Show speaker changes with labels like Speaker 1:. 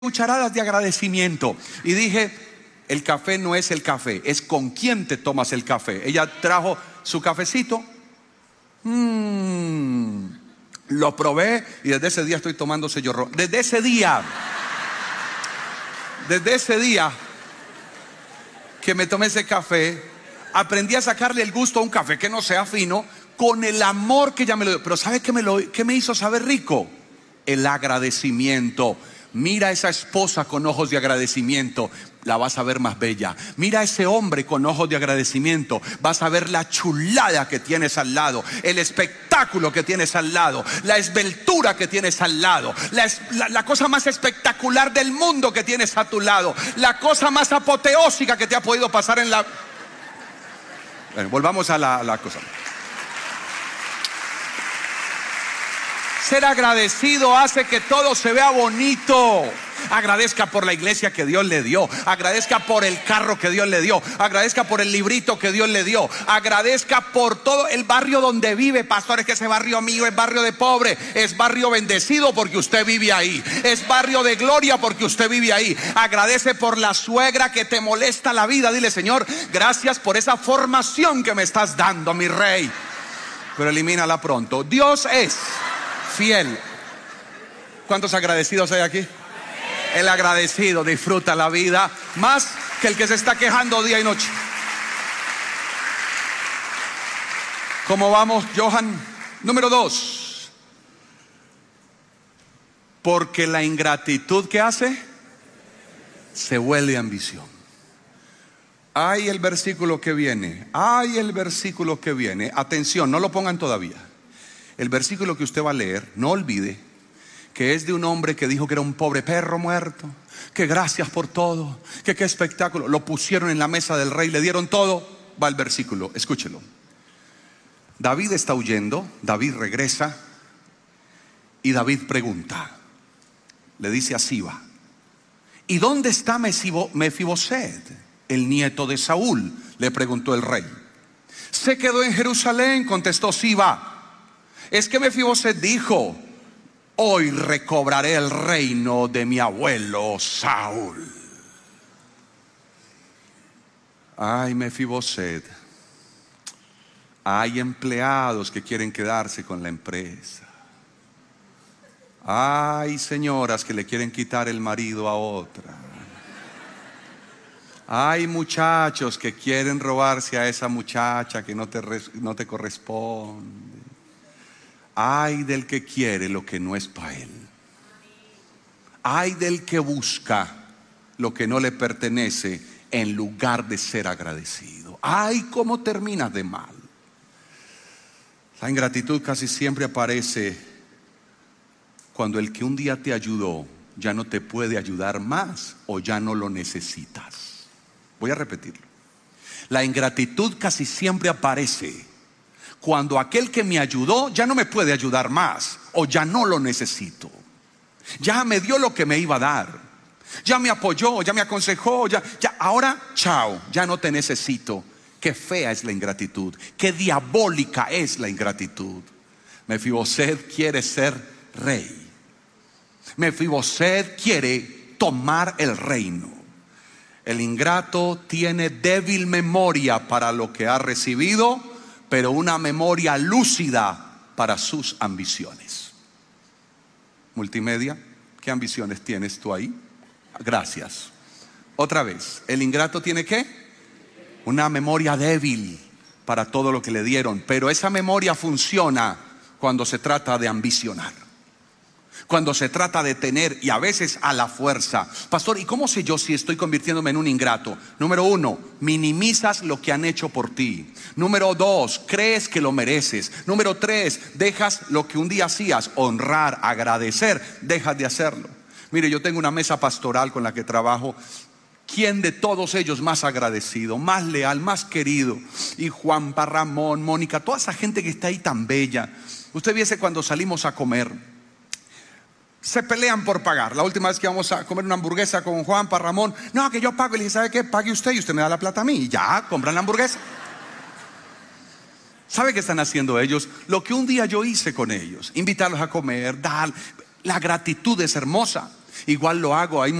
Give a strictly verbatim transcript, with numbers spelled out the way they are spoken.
Speaker 1: cucharadas de agradecimiento. Y dije, el café no es el café, es con quién te tomas el café. Ella trajo su cafecito. Mmm, lo probé y desde ese día estoy tomando sello rojo. Desde ese día, desde ese día que me tomé ese café, aprendí a sacarle el gusto a un café que no sea fino, con el amor que ella me lo dio. Pero ¿sabe qué me, lo, qué me hizo saber rico? El agradecimiento. Mira a esa esposa con ojos de agradecimiento, la vas a ver más bella. Mira a ese hombre con ojos de agradecimiento, vas a ver la chulada que tienes al lado, el espectáculo que tienes al lado, la esbeltura que tienes al lado, la, la, la cosa más espectacular del mundo que tienes a tu lado, la cosa más apoteósica que te ha podido pasar en la... Bueno, volvamos a la, a la cosa. Ser agradecido hace que todo se vea bonito. Agradezca por la iglesia que Dios le dio. Agradezca por el carro que Dios le dio. Agradezca por el librito que Dios le dio. Agradezca por todo el barrio donde vive. Pastor, es que ese barrio mío es barrio de pobre. Es barrio bendecido porque usted vive ahí. Es barrio de gloria porque usted vive ahí. Agradece por la suegra que te molesta la vida. Dile, Señor, gracias por esa formación que me estás dando, mi rey. Pero elimínala pronto. Dios es fiel. ¿Cuántos agradecidos hay aquí? El agradecido disfruta la vida más que el que se está quejando día y noche. ¿Cómo vamos, Johan? Número dos. Porque la ingratitud, ¿qué hace? Se vuelve ambición. Hay el versículo que viene. Hay el versículo que viene. Atención, no lo pongan todavía. El versículo que usted va a leer, no olvide que es de un hombre que dijo que era un pobre perro muerto, que gracias por todo, que qué espectáculo. Lo pusieron en la mesa del rey, le dieron todo. Va el versículo, escúchelo. David está huyendo, David regresa y David pregunta. Le dice a Siba: ¿y dónde está Mefiboset, el nieto de Saúl? Le preguntó el rey. Se quedó en Jerusalén, contestó Siba. Es que Mefiboset dijo: hoy recobraré el reino de mi abuelo Saúl. Ay, Mefiboset. Hay empleados que quieren quedarse con la empresa. Hay señoras que le quieren quitar el marido a otra. Hay muchachos que quieren robarse a esa muchacha que no te, no te corresponde. Ay del que quiere lo que no es para él. Ay del que busca lo que no le pertenece en lugar de ser agradecido. Ay, cómo terminas de mal. La ingratitud casi siempre aparece cuando el que un día te ayudó ya no te puede ayudar más o ya no lo necesitas. Voy a repetirlo. La ingratitud casi siempre aparece cuando aquel que me ayudó ya no me puede ayudar más o ya no lo necesito. Ya me dio lo que me iba a dar. Ya me apoyó, ya me aconsejó, ya, ya ahora chao, ya no te necesito. Qué fea es la ingratitud, qué diabólica es la ingratitud. Mefiboset quiere ser rey. Mefiboset quiere tomar el reino. El ingrato tiene débil memoria para lo que ha recibido, pero una memoria lúcida para sus ambiciones. Multimedia, ¿qué ambiciones tienes tú ahí? Gracias. Otra vez, el ingrato tiene ¿qué? Una memoria débil para todo lo que le dieron, pero esa memoria funciona cuando se trata de ambicionar, cuando se trata de tener, y a veces a la fuerza. Pastor, ¿y cómo sé yo si estoy convirtiéndome en un ingrato? Número uno, minimizas lo que han hecho por ti. Número dos, crees que lo mereces. Número tres, dejas lo que un día hacías, honrar, agradecer, dejas de hacerlo. Mire, yo tengo una mesa pastoral con la que trabajo. ¿Quién de todos ellos más agradecido, más leal, más querido? Y Juanpa, Ramón, Mónica, toda esa gente que está ahí tan bella. Usted viese cuando salimos a comer, se pelean por pagar. La última vez que vamos a comer una hamburguesa con Juanpa, Ramón, no, que yo pago. Y le dije, ¿sabe qué? Pague usted y usted me da la plata a mí. Y ya, compran la hamburguesa. ¿Sabe qué están haciendo ellos? Lo que un día yo hice con ellos, invitarlos a comer, dar. La gratitud es hermosa. Igual lo hago. Hay